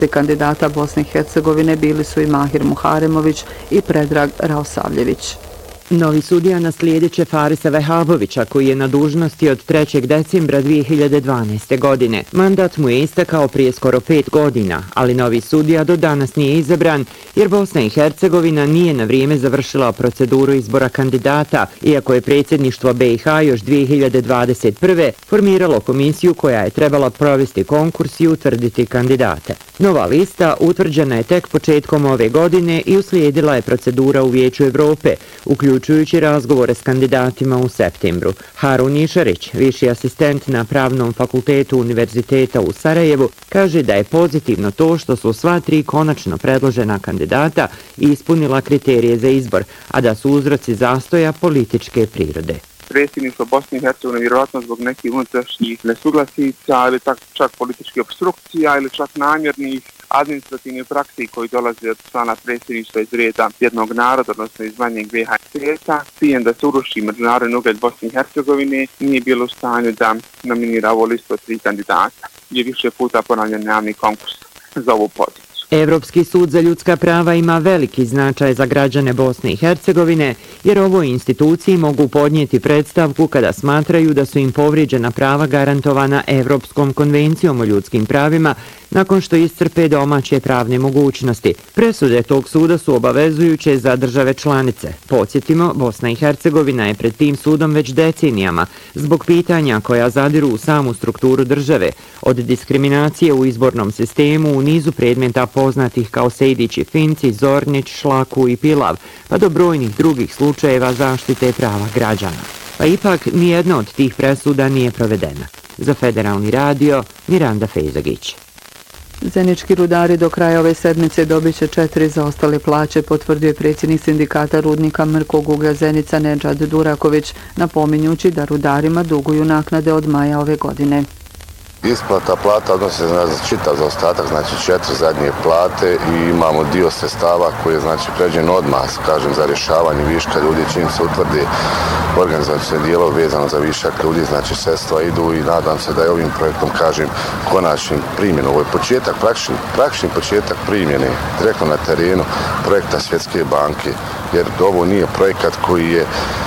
Kandidata Bosne i Hercegovine bili su i Mahir Muharemović i Predrag Raosavljević. Novi sudija naslijedit će Farisa Vehabovića, koji je na dužnosti od 3. decembra 2012. godine. Mandat mu je istekao prije skoro 5 godina, ali novi sudija do danas nije izabran, jer Bosna i Hercegovina nije na vrijeme završila proceduru izbora kandidata, iako je predsjedništvo BiH još 2021. formiralo komisiju koja je trebala provesti konkurs i utvrditi kandidate. Nova lista utvrđena je tek početkom ove godine i uslijedila je procedura u Vijeću Evrope, uključujući razgovore s kandidatima u septembru. Harun Išarić, viši asistent na Pravnom fakultetu Univerziteta u Sarajevu, kaže da je pozitivno to što su sva 3 konačno predložena kandidata ispunila kriterije za izbor, a da su uzroci zastoja političke prirode. Predsjedništvo Bosne i Hercegovine vjerojatno zbog nekih unutrašnjih nesuglasica ili čak političkih obstrukcija ili čak namjernih administrativnih praksi koji dolaze od strana predsjedništva iz reda jednog naroda, odnosno iz manjeg BiH svijeta, ciljem da se uruši međunarodni ugled Bosne i Hercegovine, nije bilo u stanju da nominira ovu listu od 3 kandidata. Je više puta ponavljan javni konkurs za ovu poziciju. Evropski sud za ljudska prava ima veliki značaj za građane Bosne i Hercegovine, jer ovoj instituciji mogu podnijeti predstavku kada smatraju da su im povrijeđena prava garantovana Evropskom konvencijom o ljudskim pravima nakon što iscrpe domaće pravne mogućnosti. Presude tog suda su obavezujuće za države članice. Podsjetimo, Bosna i Hercegovina je pred tim sudom već decenijama zbog pitanja koja zadiru u samu strukturu države, od diskriminacije u izbornom sistemu u nizu predmeta poznatih kao Sejdić i Finci, Zornić, Šlaku i Pilav, pa do brojnih drugih slučajeva zaštite prava građana. Pa ipak nijedna od tih presuda nije provedena. Za Federalni radio, Miranda Fejzagić. Zenički rudari do kraja ove sedmice dobit će 4 zaostale plaće, potvrdio je predsjednik sindikata rudnika Mrkog uglja Zenica Nedžad Duraković, napominjući da rudarima duguju naknade od maja ove godine. Isplata plata odnosi se na čitav zaostatak, znači 4 zadnje plate i imamo dio sredstava koji je znači pređen odmah, kažem, za rješavanje viška ljudi, čim se utvrdi organizacijne dijelo vezano za višak ljudi, znači sredstva idu i nadam se da je ovim projektom, kažem, konačnim primjenom. Ovo je početak, praktični početak primjene direktno na terenu projekta Svjetske banke, jer ovo nije projekat koji je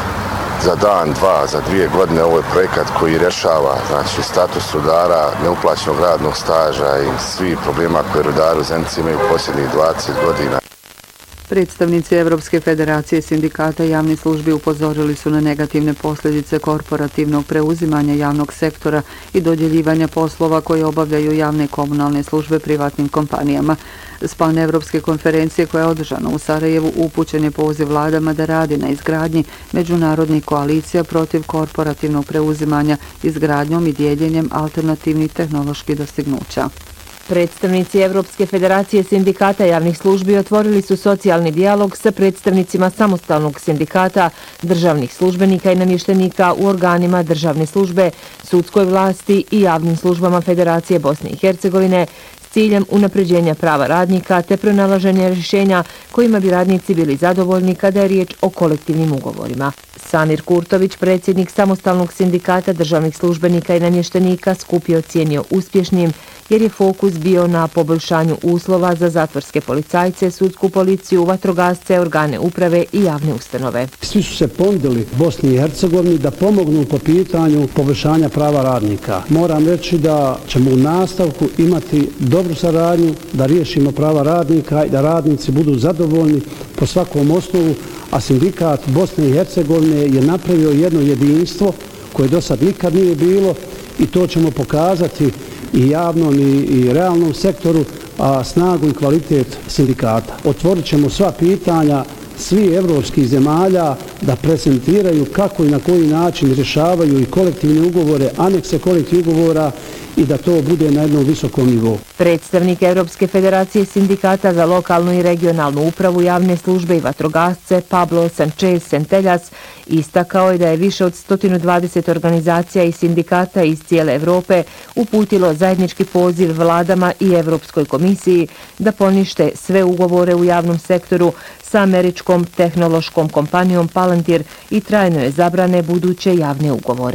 za dan, dva, za 2 godine. Ovo je projekat koji rješava znači, status rudara, neuplaćenog radnog staža i svi problema koje rudari u Zenici imaju posljednjih 20 godina. Predstavnici Evropske federacije sindikata javnih službi upozorili su na negativne posljedice korporativnog preuzimanja javnog sektora i dodjeljivanja poslova koje obavljaju javne komunalne službe privatnim kompanijama. S panevropske konferencije koja je održana u Sarajevu upućen je poziv vladama da radi na izgradnji međunarodnih koalicija protiv korporativnog preuzimanja izgradnjom i dijeljenjem alternativnih tehnoloških dostignuća. Predstavnici Evropske federacije sindikata javnih službi otvorili su socijalni dijalog sa predstavnicima samostalnog sindikata, državnih službenika i namještenika u organima državne službe, sudskoj vlasti i javnim službama Federacije Bosne i Hercegovine s ciljem unapređenja prava radnika te pronalaženja rješenja kojima bi radnici bili zadovoljni kada je riječ o kolektivnim ugovorima. Samir Kurtović, predsjednik samostalnog sindikata državnih službenika i namještenika, skup je ocijenio uspješnim jer je fokus bio na poboljšanju uslova za zatvorske policajce, sudsku policiju, vatrogasce, organe uprave i javne ustanove. Svi su se ponudili Bosni i Hercegovini da pomognu po pitanju poboljšanja prava radnika. Moram reći da ćemo u nastavku imati dobru saradnju, da riješimo prava radnika i da radnici budu zadovoljni po svakom osnovu, a sindikat Bosne i Hercegovine je napravio jedno jedinstvo koje do sad nikad nije bilo i to ćemo pokazati i javnom i realnom sektoru, a snagu i kvalitet sindikata. Otvorit ćemo sva pitanja svih evropskih zemalja da prezentiraju kako i na koji način rješavaju i kolektivne ugovore, anekse kolektivnih ugovora i da to bude na jednom visokom nivou. Predstavnik Evropske federacije sindikata za lokalnu i regionalnu upravu, javne službe i vatrogasce Pablo Sanchez Centellas istakao je da je više od 120 organizacija i sindikata iz cijele Evrope uputilo zajednički poziv vladama i Evropskoj komisiji da ponište sve ugovore u javnom sektoru sa američkom tehnološkom kompanijom Palantir i trajno je zabrane buduće javne ugovore.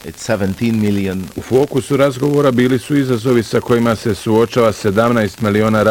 U fokusu razgovora bili su izazovi sa kojima se suočava 17 miliona